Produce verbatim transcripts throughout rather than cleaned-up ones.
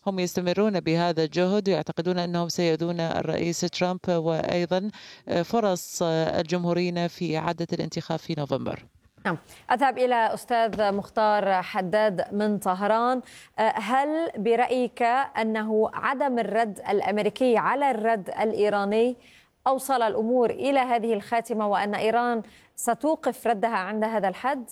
هم يستمرون بهذا الجهد ويعتقدون أنهم سيؤذون الرئيس ترامب وأيضا فرص الجمهوريين في إعادة الانتخاب في نوفمبر. نعم. أذهب إلى أستاذ مختار حداد من طهران. هل برأيك أنه عدم الرد الأمريكي على الرد الإيراني أوصل الأمور إلى هذه الخاتمة وأن إيران ستوقف ردها عند هذا الحد؟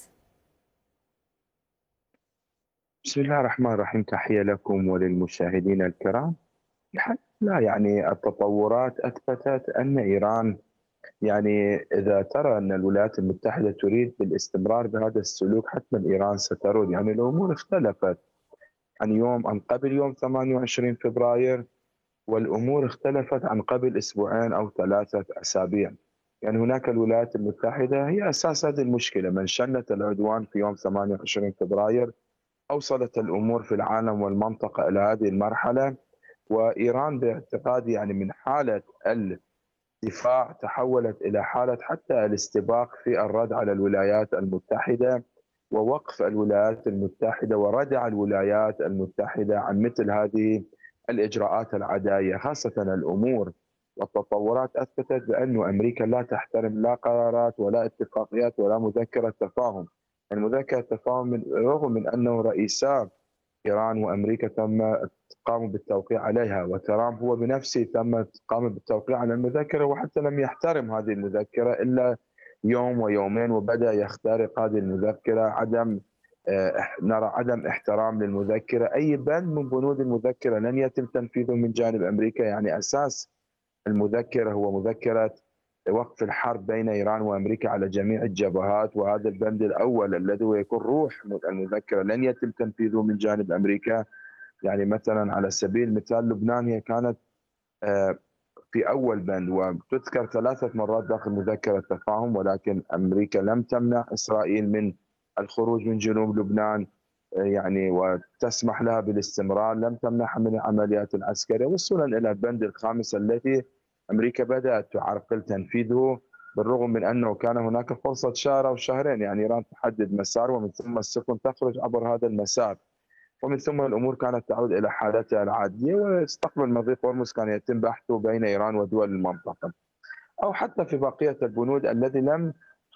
بسم الله الرحمن الرحيم، تحية لكم وللمشاهدين الكرام. لا يعني التطورات أثبتت أن إيران يعني إذا ترى أن الولايات المتحدة تريد بالاستمرار بهذا السلوك حتما إيران سترد. يعني الأمور اختلفت عن يوم عن قبل يوم ثمانية وعشرين فبراير، والأمور اختلفت عن قبل أسبوعين أو ثلاثة أسابيع. يعني هناك الولايات المتحدة هي أساس هذه المشكلة، من شنت العدوان في يوم ثمانية وعشرين فبراير أوصلت الأمور في العالم والمنطقة إلى هذه المرحلة. وإيران باعتقادي يعني من حالة الدفاع تحولت إلى حالة حتى الاستباق في الرد على الولايات المتحدة ووقف الولايات المتحدة وردع الولايات المتحدة عن مثل هذه الإجراءات العدائية. خاصة الأمور والتطورات أثبتت بأن أمريكا لا تحترم لا قرارات ولا اتفاقيات ولا مذكرة تفاهم. المذكرة التفاهم من رغم من أنه رئيسا إيران وأمريكا تم قاموا بالتوقيع عليها، وترامب هو بنفسه تم قام بالتوقيع على المذكرة وحتى لم يحترم هذه المذكرة إلا يوم ويومين وبدأ يخترق هذه المذكرة. عدم نرى عدم احترام للمذكرة. أي بند من بنود المذكرة لن يتم تنفيذه من جانب أمريكا. يعني أساس المذكرة هو مذكرة وقف الحرب بين إيران وأمريكا على جميع الجبهات، وهذا البند الأول الذي هو يكون روح المذكرة لن يتم تنفيذه من جانب أمريكا. يعني مثلا على سبيل المثال لبنان هي كانت في أول بند وتذكر ثلاثة مرات داخل مذكرة التفاهم، ولكن أمريكا لم تمنع إسرائيل من الخروج من جنوب لبنان يعني وتسمح لها بالاستمرار، لم تمنعها من العمليات العسكرية، وصولا إلى البند الخامس التي أمريكا بدأت تعرقل تنفيذه بالرغم من أنه كان هناك فرصة شهر أو شهرين. يعني إيران تحدد مسار ومن ثم السفن تخرج عبر هذا المسار، ومن ثم الأمور كانت تعود إلى حالتها العادية ويستقبل مضيق هرمز كان يتم بحثه بين إيران ودول المنطقة. أو حتى في بقية البنود التي لم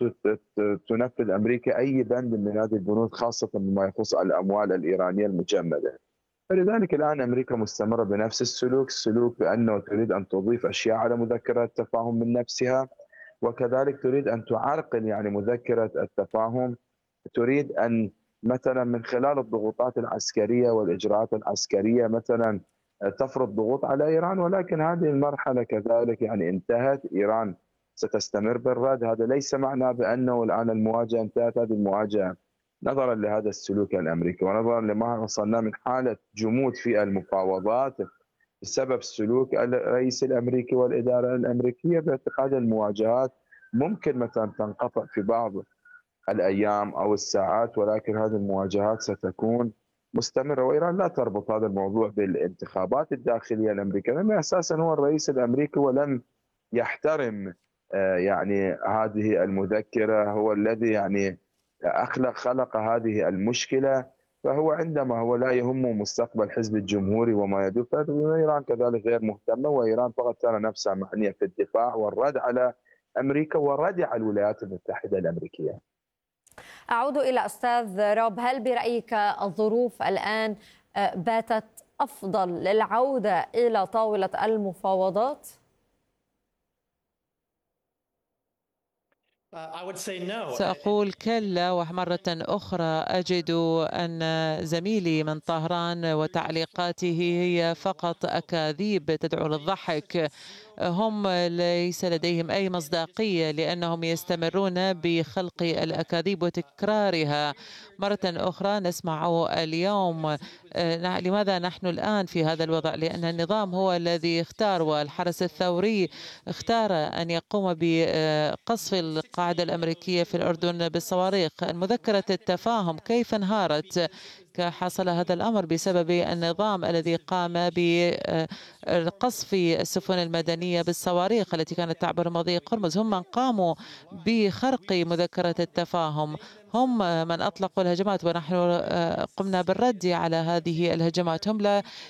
تنفذ أمريكا أي بند من هذه البنود خاصة بما يخص الأموال الإيرانية المجمدة. فلذلك الآن أمريكا مستمرة بنفس السلوك، السلوك بأنه تريد أن تضيف أشياء على مذكرة التفاهم من نفسها، وكذلك تريد أن تعرقل يعني مذكرة التفاهم. تريد أن مثلا من خلال الضغوطات العسكرية والإجراءات العسكرية مثلا تفرض ضغوط على إيران، ولكن هذه المرحلة كذلك يعني انتهت. إيران ستستمر بالرد. هذا ليس معناه بأنه الآن المواجهة انتهت. هذه المواجهة نظرا لهذا السلوك الأمريكي ونظرا لما وصلنا من حالة جمود في المفاوضات بسبب سلوك الرئيس الأمريكي والإدارة الأمريكية، باعتقاد المواجهات ممكن مثلا تنقطع في بعض الأيام أو الساعات، ولكن هذه المواجهات ستكون مستمرة. وإيران لا تربط هذا الموضوع بالانتخابات الداخلية الأمريكية، لأن أساسا هو الرئيس الأمريكي ولم يحترم يعني هذه المذكرة، هو الذي يعني أخلق خلق هذه المشكلة. فهو عندما هو لا يهمه مستقبل الحزب الجمهوري وما يدور، فإيران كذلك غير مهتمة، وإيران فقط ترى نفسها معنية في الدفاع والرد على أمريكا والرد على الولايات المتحدة الأمريكية. أعود إلى أستاذ روب، هل برأيك الظروف الآن باتت أفضل للعودة إلى طاولة المفاوضات؟ سأقول كلا، ومرة أخرى أجد أن زميلي من طهران وتعليقاته هي فقط أكاذيب تدعو للضحك. هم ليس لديهم أي مصداقية لأنهم يستمرون بخلق الأكاذيب وتكرارها مرة أخرى. نسمع اليوم لماذا نحن الآن في هذا الوضع؟ لأن النظام هو الذي اختار، والحرس الثوري اختار أن يقوم بقصف القاعدة الأمريكية في الأردن بالصواريخ. المذكرة التفاهم كيف انهارت؟ حصل هذا الأمر بسبب النظام الذي قام بقصف السفن المدنية بالصواريخ التي كانت تعبر مضيق هرمز. هم من قاموا بخرق مذكرة التفاهم، هم من أطلقوا الهجمات، ونحن قمنا بالرد على هذه الهجمات. هم لا